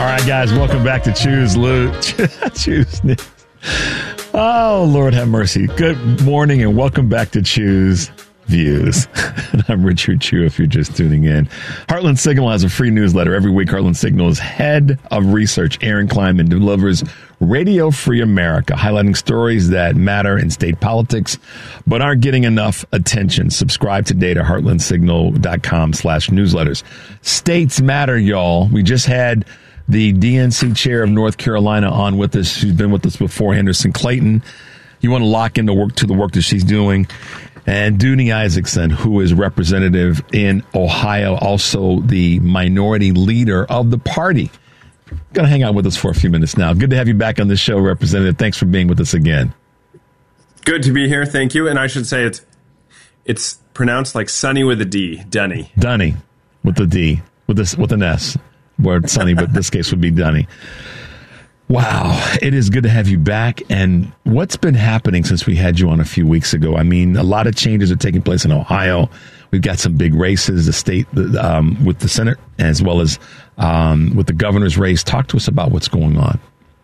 right, guys, welcome back to Choose News. Oh, Lord have mercy. Good morning and welcome back to Choose Views. I'm Richard Chu if you're just tuning in. Heartland Signal has a free newsletter. Every week, Heartland Signal's head of research, Aaron Kleinman, delivers Radio Free America, highlighting stories that matter in state politics but aren't getting enough attention. Subscribe today to heartlandsignal.com/newsletters. States matter, y'all. We just had the DNC chair of North Carolina on with us. She's been with us before, Henderson Clayton. You want to lock into the work that she's doing. And Dooney Isaacson, who is representative in Ohio, also the minority leader of the party. Going to hang out with us for a few minutes now. Good to have you back on the show, Representative. Thanks for being with us again. Good to be here. Thank you. And I should say it's pronounced like Sunny with a D, Dunny. Dunny with the D, with an S. Where Sunny, but this case would be Dunny. Wow, it is good to have you back. And what's been happening since we had you on a few weeks ago? I mean, a lot of changes are taking place in Ohio. We've got some big races, the state with the Senate as well as with the governor's race. Talk to us about what's going on.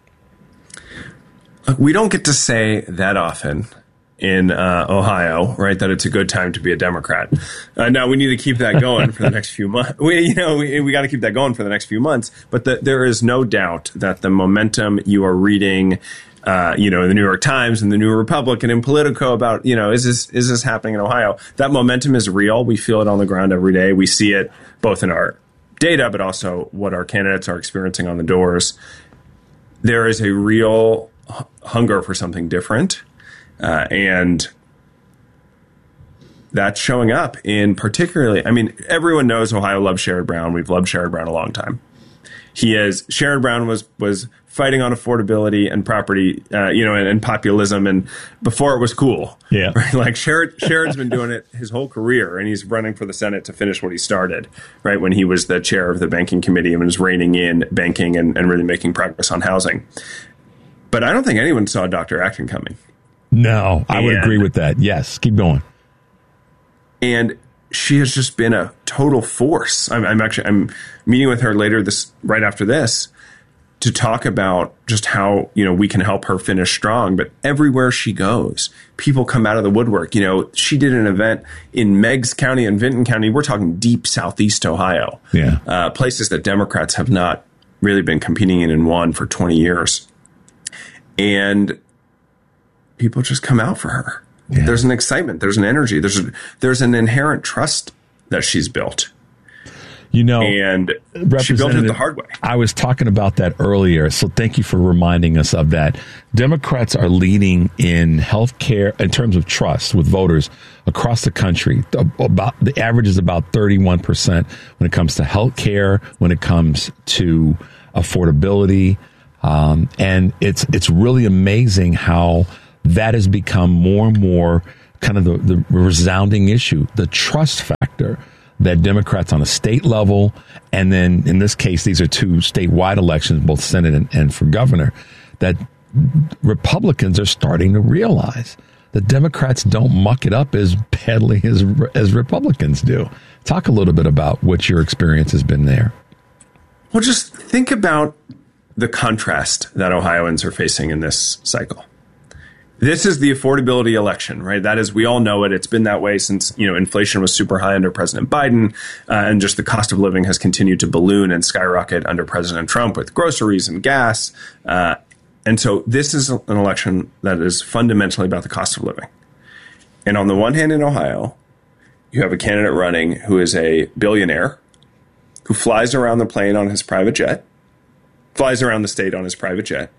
We don't get to say that often in Ohio, right, that it's a good time to be a Democrat. Now, we need to keep that going for the next few months. We got to keep that going for the next few months. But there is no doubt that the momentum you are reading, in the New York Times and the New Republican and Politico about, is this happening in Ohio? That momentum is real. We feel it on the ground every day. We see it both in our data, but also what our candidates are experiencing on the doors. There is a real hunger for something different. And that's showing up in particularly, everyone knows Ohio loves Sherrod Brown. We've loved Sherrod Brown a long time. Sherrod Brown was fighting on affordability and property, and populism, and before it was cool. Yeah. Right? Like Sherrod's been doing it his whole career, and he's running for the Senate to finish what he started, right? When he was the chair of the banking committee and was reining in banking and really making progress on housing. But I don't think anyone saw Dr. Action coming. No, I would agree with that. Yes, keep going. And she has just been a total force. I'm meeting with her right after this, to talk about just how, we can help her finish strong. But everywhere she goes, people come out of the woodwork. She did an event in Meigs County and Vinton County. We're talking deep southeast Ohio. Yeah, places that Democrats have not really been competing in and won for 20 years. And people just come out for her. Yeah. There's an excitement. There's an energy. There's an inherent trust that she's built. And she built it the hard way. I was talking about that earlier, so thank you for reminding us of that. Democrats are leading in healthcare in terms of trust with voters across the country. The average is about 31% when it comes to healthcare, when it comes to affordability, and it's really amazing how that has become more and more kind of the resounding issue, the trust factor that Democrats on a state level, and then in this case, these are two statewide elections, both Senate and for governor, that Republicans are starting to realize that Democrats don't muck it up as badly as Republicans do. Talk a little bit about what your experience has been there. Well, just think about the contrast that Ohioans are facing in this cycle. This is the affordability election, right? That is, we all know it. It's been that way since, inflation was super high under President Biden, and just the cost of living has continued to balloon and skyrocket under President Trump with groceries and gas. And so this is an election that is fundamentally about the cost of living. And on the one hand, in Ohio, you have a candidate running who is a billionaire who flies around the plane on his private jet, flies around the state on his private jet,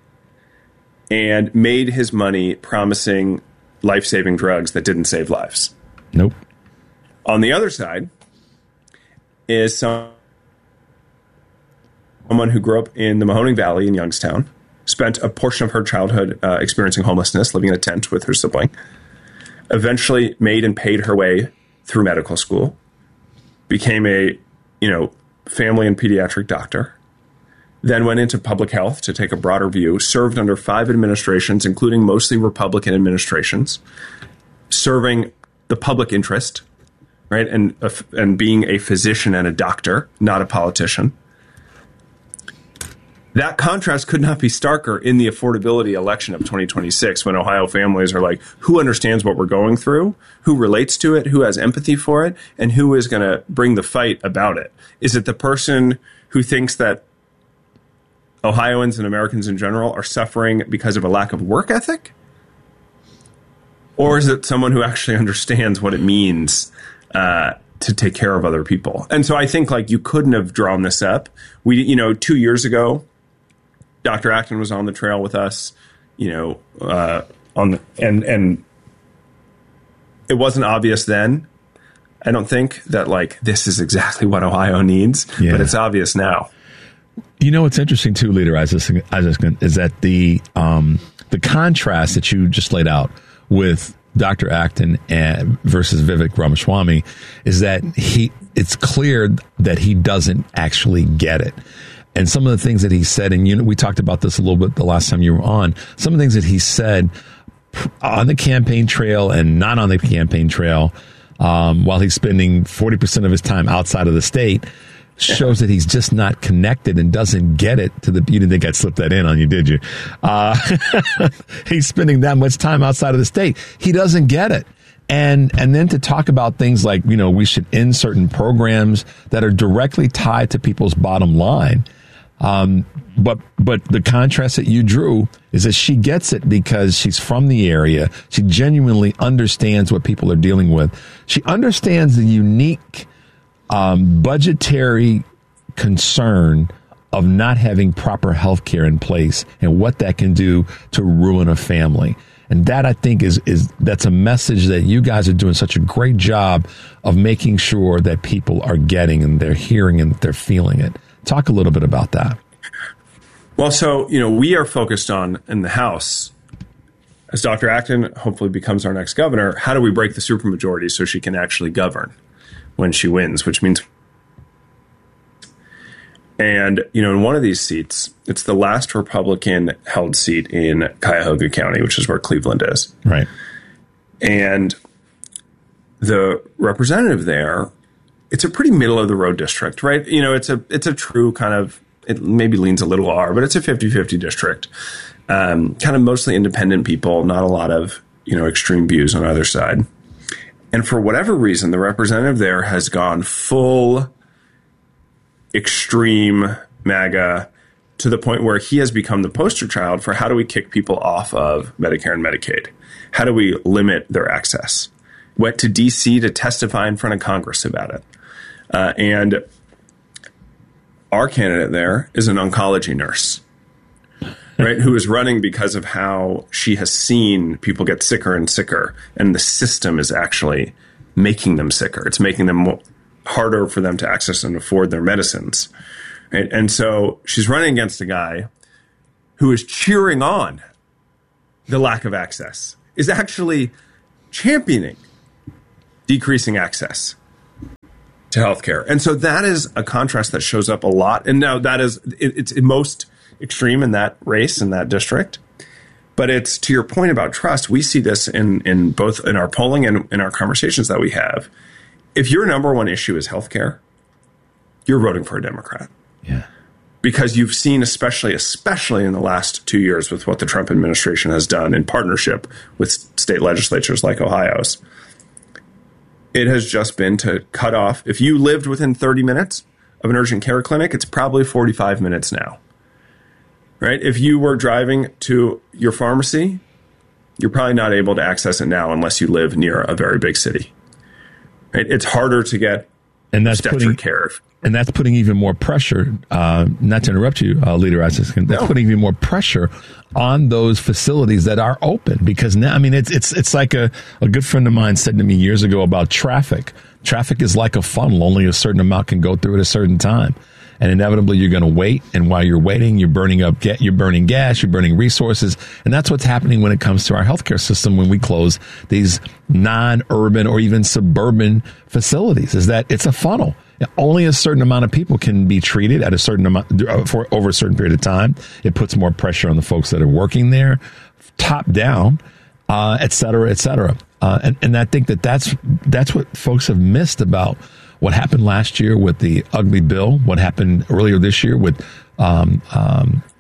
and made his money promising life-saving drugs that didn't save lives. Nope. On the other side is someone who grew up in the Mahoning Valley in Youngstown, spent a portion of her childhood experiencing homelessness, living in a tent with her sibling, eventually made and paid her way through medical school, became a, family and pediatric doctor, then went into public health to take a broader view, served under 5 administrations, including mostly Republican administrations, serving the public interest, right? And being a physician and a doctor, not a politician. That contrast could not be starker in the affordability election of 2026, when Ohio families are like, who understands what we're going through, who relates to it, who has empathy for it, and who is going to bring the fight about it? Is it the person who thinks that Ohioans and Americans in general are suffering because of a lack of work ethic? Or is it someone who actually understands what it means to take care of other people? And so I think like you couldn't have drawn this up. 2 years ago, Dr. Acton was on the trail with us, and it wasn't obvious then. I don't think that like this is exactly what Ohio needs, but it's obvious now. What's interesting too, Leader Isaacson, is that the contrast that you just laid out with Dr. Acton versus Vivek Ramaswamy is that it's clear that he doesn't actually get it. And some of the things that he said, and we talked about this a little bit the last time you were on, some of the things that he said on the campaign trail and not on the campaign trail, while he's spending 40% of his time outside of the state, shows that he's just not connected and doesn't get it you didn't think I'd slip that in on you, did you? He's spending that much time outside of the state. He doesn't get it. And then to talk about things like, we should end certain programs that are directly tied to people's bottom line. But the contrast that you drew is that she gets it because she's from the area. She genuinely understands what people are dealing with. She understands the unique budgetary concern of not having proper health care in place and what that can do to ruin a family. And that, I think, that's a message that you guys are doing such a great job of making sure that people are getting and they're hearing and they're feeling it. Talk a little bit about that. Well, so, we are focused on, in the House, as Dr. Acton hopefully becomes our next governor, how do we break the supermajority so she can actually govern when she wins, which means... And, in one of these seats, it's the last Republican-held seat in Cuyahoga County, which is where Cleveland is. Right. And the representative there, it's a pretty middle-of-the-road district, right? It's a true kind of, it maybe leans a little R, but it's a 50-50 district. Kind of mostly independent people, not a lot of, extreme views on either side. And for whatever reason, the representative there has gone full extreme MAGA to the point where he has become the poster child for how do we kick people off of Medicare and Medicaid? How do we limit their access? Went to D.C. to testify in front of Congress about it. And our candidate there is an oncology nurse, right, who is running because of how she has seen people get sicker and sicker, and the system is actually making them sicker. It's making them harder for them to access and afford their medicines. Right? And so she's running against a guy who is cheering on the lack of access, is actually championing decreasing access to healthcare. And so that is a contrast that shows up a lot. And now that is, it's most extreme in that race, in that district. But it's, to your point about trust, we see this in both in our polling and in our conversations that we have. If your number one issue is healthcare, you're voting for a Democrat. Yeah. Because you've seen, especially in the last 2 years with what the Trump administration has done in partnership with state legislatures like Ohio's, it has just been to cut off. If you lived within 30 minutes of an urgent care clinic, it's probably 45 minutes now. Right? If you were driving to your pharmacy, you're probably not able to access it now unless you live near a very big city. Right? It's harder to get obstetric care. And that's putting even more pressure, not to interrupt you, Leader Isaacson, that's putting even more pressure on those facilities that are open. Because now, it's like a good friend of mine said to me years ago about traffic. Traffic is like a funnel. Only a certain amount can go through at a certain time. And inevitably, you're going to wait. And while you're waiting, you're burning gas, you're burning resources. And that's what's happening when it comes to our healthcare system when we close these non-urban or even suburban facilities, is that it's a funnel. Only a certain amount of people can be treated at a certain amount for over a certain period of time. It puts more pressure on the folks that are working there, top down, et cetera, et cetera. And I think that's what folks have missed about what happened last year with the ugly bill, what happened earlier this year with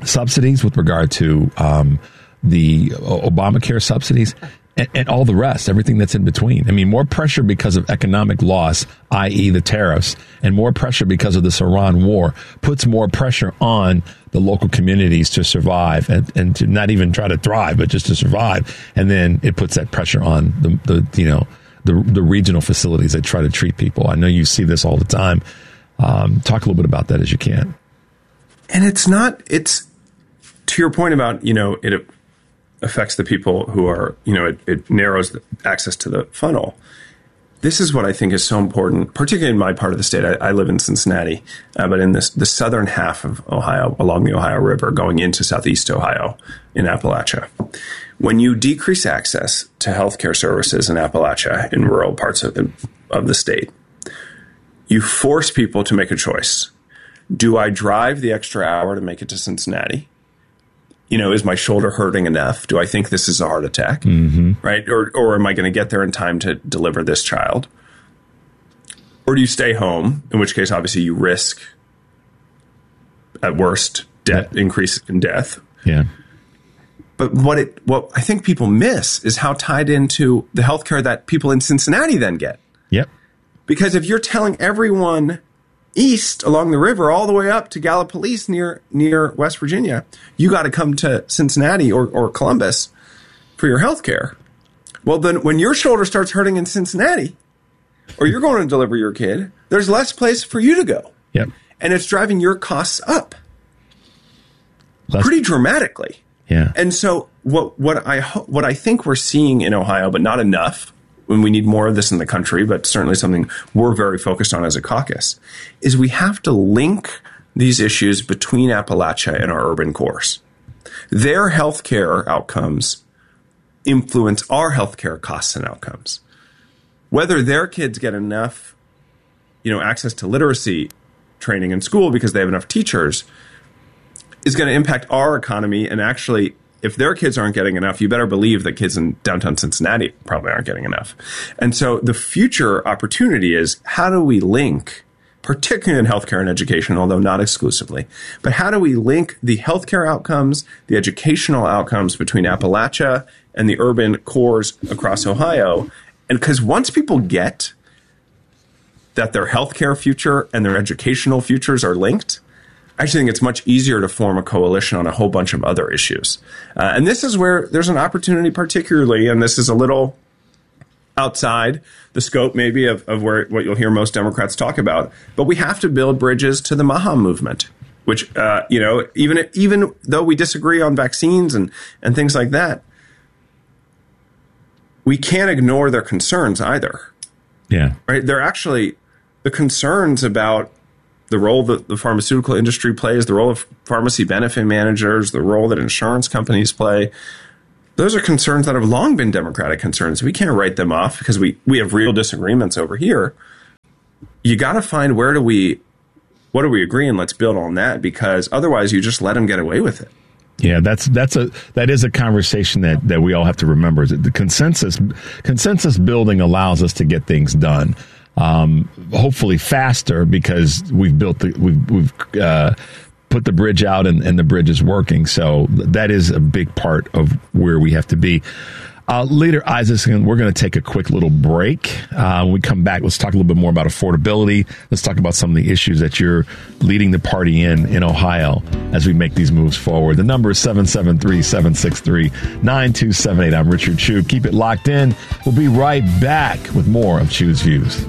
subsidies with regard to the Obamacare subsidies, and all the rest, everything that's in between. I mean, more pressure because of economic loss, i.e. the tariffs, and more pressure because of this Iran war puts more pressure on the local communities to survive and to not even try to thrive, but just to survive. And then it puts that pressure on the regional facilities that try to treat people. I know you see this all the time. Talk a little bit about that as you can. And it's to your point about, it affects the people who are, it narrows the access to the funnel. This is what I think is so important, particularly in my part of the state. I live in Cincinnati, but in the southern half of Ohio, along the Ohio River, going into southeast Ohio in Appalachia. When you decrease access to healthcare services in Appalachia, in rural parts of the state, you force people to make a choice. Do I drive the extra hour to make it to Cincinnati? Is my shoulder hurting enough? Do I think this is a heart attack? Mm-hmm. Right? Or am I going to get there in time to deliver this child? Or do you stay home, in which case, obviously, you risk, at worst, increase in death. Yeah. But what I think people miss is how tied into the healthcare that people in Cincinnati then get. Yep. Because if you're telling everyone east along the river all the way up to Gallipolis near West Virginia, you got to come to Cincinnati or Columbus for your health care. Well, then when your shoulder starts hurting in Cincinnati, or you're going to deliver your kid, there's less place for you to go. Yep. And it's driving your costs up pretty dramatically. Yeah. And so what I think we're seeing in Ohio, but not enough, when we need more of this in the country, but certainly something we're very focused on as a caucus, is we have to link these issues between Appalachia and our urban cores. Their healthcare outcomes influence our healthcare costs and outcomes. Whether their kids get enough, access to literacy training in school because they have enough teachers is going to impact our economy. And actually, if their kids aren't getting enough, you better believe that kids in downtown Cincinnati probably aren't getting enough. And so the future opportunity is, how do we link, particularly in healthcare and education, although not exclusively, but how do we link the healthcare outcomes, the educational outcomes between Appalachia and the urban cores across Ohio? And because once people get that their healthcare future and their educational futures are linked, I actually think it's much easier to form a coalition on a whole bunch of other issues. And this is where there's an opportunity particularly, and this is a little outside the scope maybe of where what you'll hear most Democrats talk about, but we have to build bridges to the Maha movement, which, even though we disagree on vaccines and things like that, we can't ignore their concerns either. Yeah. Right? They're actually the concerns about the role that the pharmaceutical industry plays, the role of pharmacy benefit managers, the role that insurance companies play. Those are concerns that have long been Democratic concerns. We can't write them off because we have real disagreements over here. You got to find what do we agree, and let's build on that, because otherwise you just let them get away with it. Yeah, that is a conversation that we all have to remember. The consensus building allows us to get things done. Hopefully faster, because we've put the bridge out and the bridge is working. So that is a big part of where we have to be. Leader Isaacson, we're going to take a quick little break. When we come back, let's talk a little bit more about affordability. Let's talk about some of the issues that you're leading the party in Ohio as we make these moves forward. The number is 773-763-9278. I'm Richard Chew. Keep it locked in. We'll be right back with more of Chew's Views.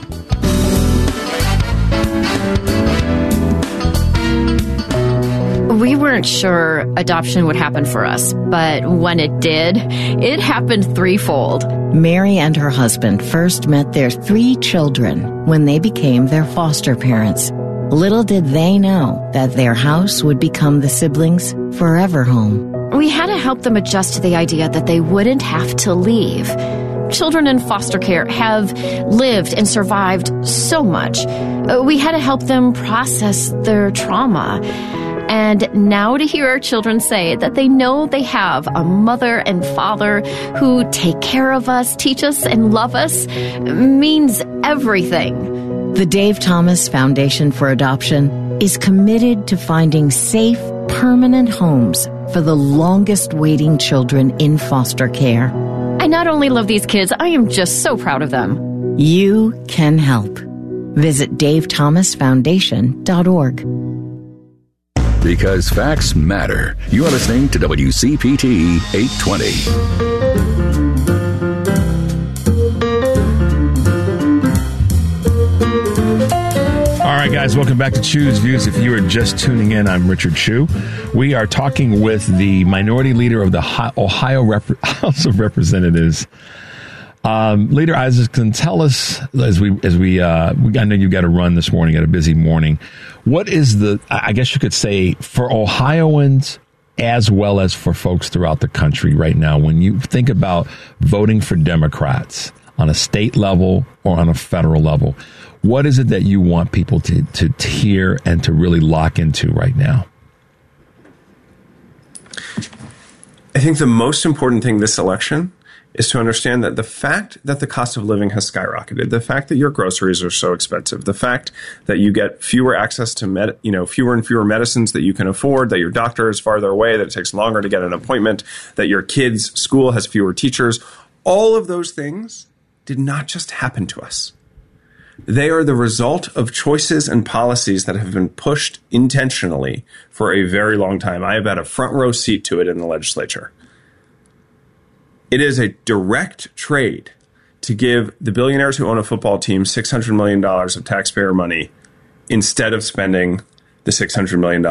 We weren't sure adoption would happen for us, but when it did, it happened threefold. Mary and her husband first met their 3 children when they became their foster parents. Little did they know that their house would become the siblings' forever home. We had to help them adjust to the idea that they wouldn't have to leave. Children in foster care have lived and survived so much. We had to help them process their trauma. And now to hear our children say that they know they have a mother and father who take care of us, teach us, and love us means everything. The Dave Thomas Foundation for Adoption is committed to finding safe, permanent homes for the longest waiting children in foster care. I not only love these kids, I am just so proud of them. You can help. Visit DaveThomasFoundation.org. Because facts matter. You are listening to WCPT 820. All right, guys, welcome back to Chew's Views. If you are just tuning in, I'm Richard Chew. We are talking with the minority leader of the Ohio House of Representatives, Leader Isaacson. Tell us, I know you got to run this morning, got a busy morning. What is I guess you could say, for Ohioans as well as for folks throughout the country right now, when you think about voting for Democrats on a state level or on a federal level, what is it that you want people to hear and to really lock into right now? I think the most important thing this election is to understand that the fact that the cost of living has skyrocketed, the fact that your groceries are so expensive, the fact that you get fewer access to fewer and fewer medicines that you can afford, that your doctor is farther away, that it takes longer to get an appointment, that your kid's school has fewer teachers, all of those things did not just happen to us. They are the result of choices and policies that have been pushed intentionally for a very long time. I have had a front row seat to it in the legislature. It is a direct trade to give the billionaires who own a football team $600 million of taxpayer money instead of spending the $600 million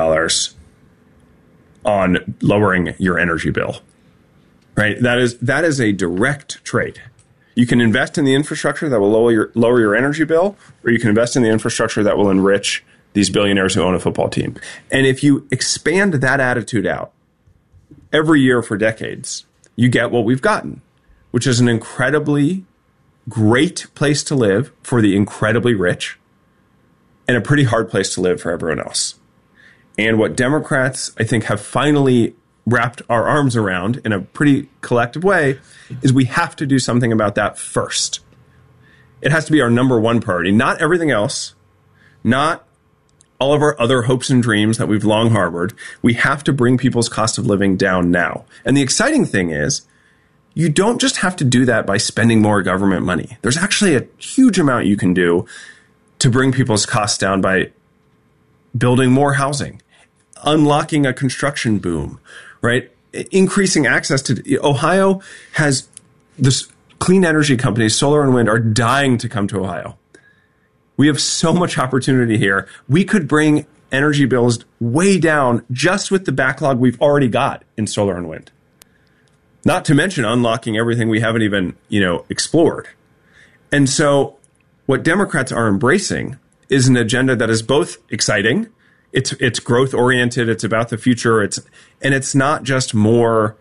on lowering your energy bill. Right? That is a direct trade. You can invest in the infrastructure that will lower your energy bill, or you can invest in the infrastructure that will enrich these billionaires who own a football team. And if you expand that attitude out every year for decades, you get what we've gotten, which is an incredibly great place to live for the incredibly rich and a pretty hard place to live for everyone else. And what Democrats, I think, have finally wrapped our arms around in a pretty collective way is we have to do something about that first. It has to be our number one priority, not everything else, not all of our other hopes and dreams that we've long harbored. We have to bring people's cost of living down now. And the exciting thing is, you don't just have to do that by spending more government money. There's actually a huge amount you can do to bring people's costs down by building more housing, unlocking a construction boom, right? Increasing access to Ohio has this clean energy companies, solar and wind, are dying to come to Ohio. We have so much opportunity here. We could bring energy bills way down just with the backlog we've already got in solar and wind. Not to mention unlocking everything we haven't even, explored. And so what Democrats are embracing is an agenda that is both exciting, it's growth oriented, it's about the future, and it's not just more,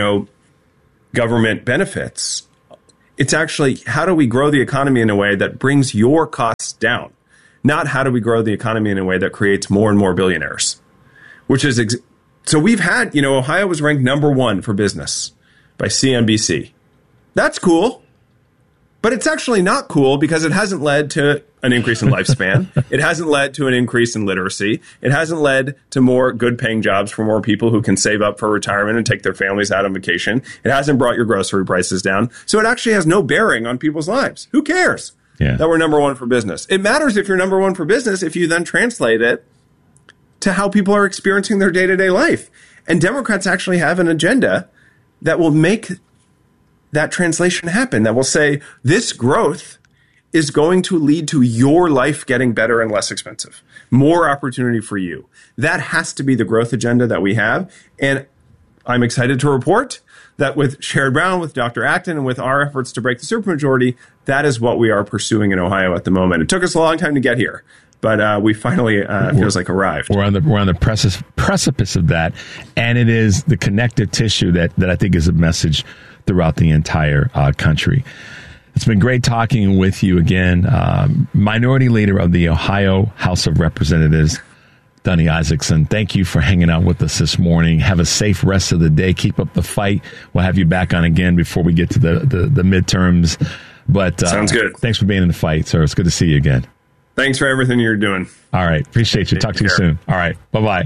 government benefits. It's actually, how do we grow the economy in a way that brings your costs down? Not how do we grow the economy in a way that creates more and more billionaires, which is, so we've had, Ohio was ranked number 1 for business by CNBC. That's cool. But it's actually not cool because it hasn't led to an increase in lifespan. It hasn't led to an increase in literacy. It hasn't led to more good paying jobs for more people who can save up for retirement and take their families out on vacation. It hasn't brought your grocery prices down. So it actually has no bearing on people's lives. Who cares that we're number 1 for business? It matters if you're number 1 for business if you then translate it to how people are experiencing their day-to-day life. And Democrats actually have an agenda that will make that translation happen, that will say this growth is going to lead to your life getting better and less expensive, more opportunity for you. That has to be the growth agenda that we have. And I'm excited to report that with Sherrod Brown, with Dr. Acton, and with our efforts to break the supermajority, that is what we are pursuing in Ohio at the moment. It took us a long time to get here, but we finally feels like arrived. We're on the precipice of that, and it is the connective tissue that I think is a message throughout the entire country. It's been great talking with you again. Minority Leader of the Ohio House of Representatives, Donnie Isaacson. Thank you for hanging out with us this morning. Have a safe rest of the day. Keep up the fight. We'll have you back on again before we get to the midterms. But sounds good. Thanks for being in the fight, sir. It's good to see you again. Thanks for everything you're doing. All right. Appreciate you. Talk to you soon. All right. Bye-bye.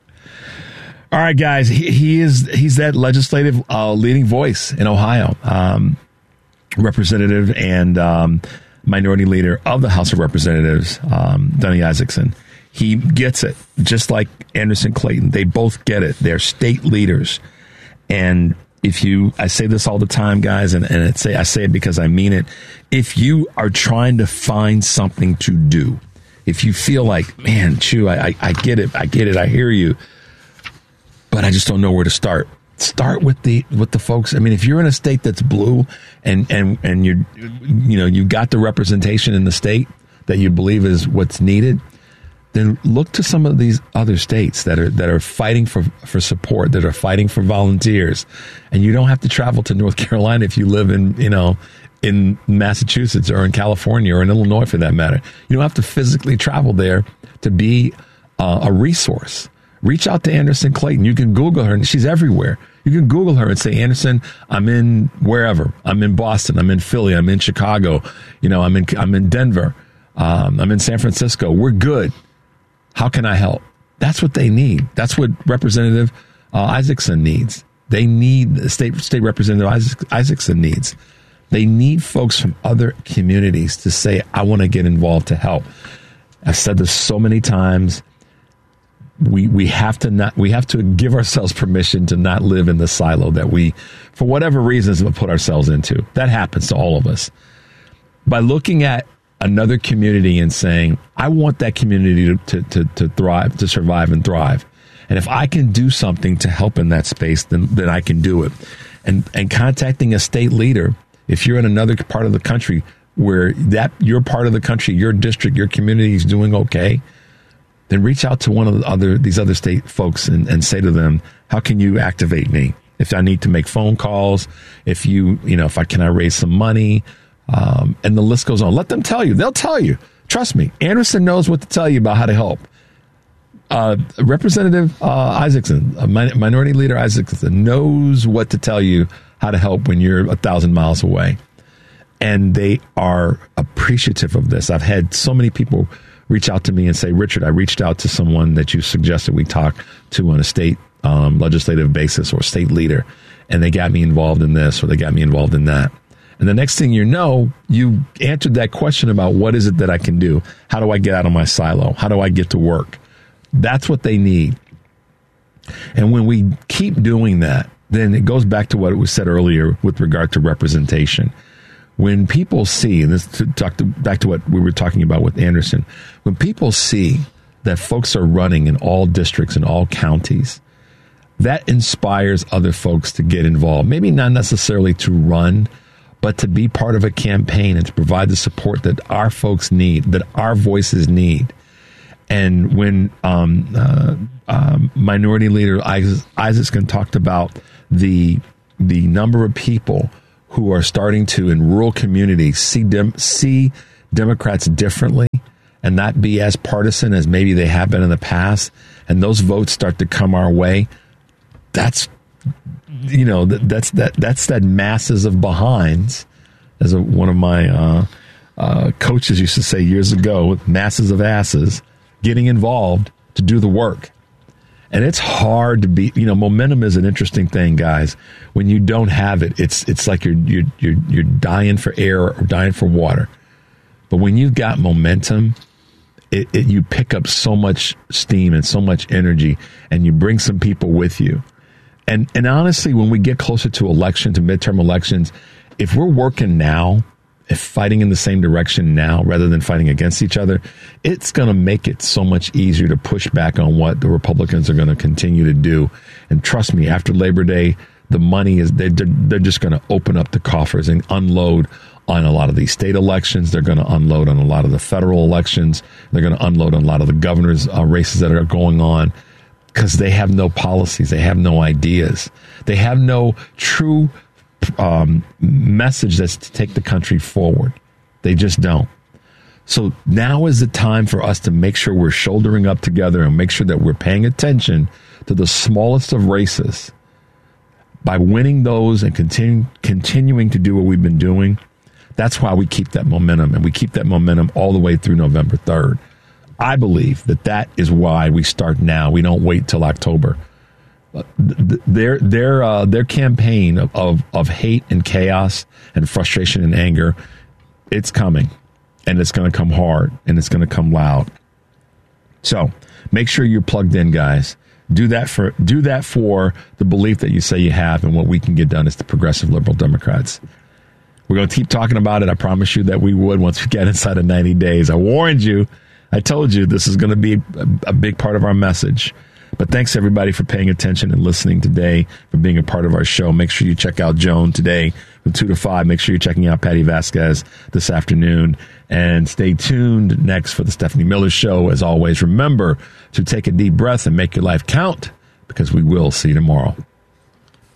All right, guys. He's that legislative leading voice in Ohio, representative and minority leader of the House of Representatives, Donnie Isaacson. He gets it, just like Anderson Clayton. They both get it. They're state leaders. And I say this all the time, guys, and I say it because I mean it. If you are trying to find something to do, if you feel like, man, Chu, I get it, I hear you, but I just don't know where to start. Start with the folks. I mean, if you're in a state that's blue and you got the representation in the state that you believe is what's needed, then look to some of these other states that are fighting for support, that are fighting for volunteers. And you don't have to travel to North Carolina if you live in Massachusetts or in California or in Illinois for that matter. You don't have to physically travel there to be a resource. Reach out to Anderson Clayton. You can Google her, and she's everywhere. You can Google her and say, Anderson, I'm in wherever. I'm in Boston. I'm in Philly. I'm in Chicago. I'm in Denver. I'm in San Francisco. We're good. How can I help? That's what they need. That's what Representative Isaacson needs. They need State Representative Isaacson needs. They need folks from other communities to say, I want to get involved to help. I've said this so many times. We have to give ourselves permission to not live in the silo that we, for whatever reasons, have put ourselves into. That happens to all of us. By looking at another community and saying, I want that community to thrive, to survive and thrive. And if I can do something to help in that space, then I can do it. And contacting a state leader, if you're in another part of the country where your part of the country, your district, your community is doing okay, then reach out to one of these other state folks and say to them, how can you activate me? If I need to make phone calls, can I raise some money? And the list goes on. Let them tell you. They'll tell you. Trust me. Anderson knows what to tell you about how to help. Representative Isaacson, Minority Leader Isaacson, knows what to tell you how to help when you're 1,000 miles away. And they are appreciative of this. I've had so many people reach out to me and say, Richard, I reached out to someone that you suggested we talk to on a state legislative basis or state leader, and they got me involved in this or they got me involved in that. And the next thing you know, you answered that question about what is it that I can do? How do I get out of my silo? How do I get to work? That's what they need. And when we keep doing that, then it goes back to what was said earlier with regard to representation. When people see, and this back to what we were talking about with Anderson, when people see that folks are running in all districts and all counties, that inspires other folks to get involved. Maybe not necessarily to run, but to be part of a campaign and to provide the support that our folks need, that our voices need. And when Minority Leader Isaacson talked about the number of people who are starting to, in rural communities, see Democrats differently and not be as partisan as maybe they have been in the past, and those votes start to come our way, that's that masses of behinds, as one of my coaches used to say years ago, masses of asses getting involved to do the work. And it's hard to be, momentum is an interesting thing, guys. When you don't have it, it's like you're dying for air or dying for water. But when you've got momentum, you pick up so much steam and so much energy, and you bring some people with you. And honestly, when we get closer to midterm elections, if we're working now, if fighting in the same direction now rather than fighting against each other, it's going to make it so much easier to push back on what the Republicans are going to continue to do. And trust me, after Labor Day, the money is they're just going to open up the coffers and unload on a lot of these state elections. They're going to unload on a lot of the federal elections. They're going to unload on a lot of the governor's races that are going on, because they have no policies. They have no ideas. They have no true message that's to take the country forward. They just don't. So now is the time for us to make sure we're shouldering up together and make sure that we're paying attention to the smallest of races. By winning those and continuing to do what we've been doing, That's why we keep that momentum, and we keep that momentum all the way through November 3rd. I believe that is why we start now. We don't wait till October. Their campaign of hate and chaos and frustration and anger, it's coming, and it's going to come hard, and it's going to come loud. So make sure you're plugged in, guys. Do that for the belief that you say you have, and what we can get done as the progressive liberal Democrats. We're going to keep talking about it. I promise you that we would once we get inside of 90 days. I warned you. I told you this is going to be a big part of our message. But thanks, everybody, for paying attention and listening today, for being a part of our show. Make sure you check out Joan today from 2 to 5. Make sure you're checking out Patty Vasquez this afternoon. And stay tuned next for the Stephanie Miller Show. As always, remember to take a deep breath and make your life count, because we will see you tomorrow.